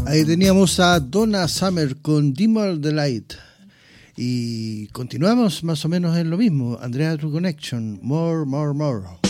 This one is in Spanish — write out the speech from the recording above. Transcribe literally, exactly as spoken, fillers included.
Ahí teníamos a Donna Summer con Dimmer the Light. Y continuamos más o menos en lo mismo. Andrea True Connection, More, More, More.